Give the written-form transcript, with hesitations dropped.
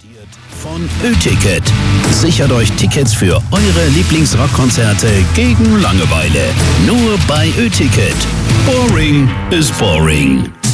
Von Ö-Ticket. Sichert euch Tickets für eure Lieblingsrockkonzerte gegen Langeweile. Nur bei Ö-Ticket. Boring is boring.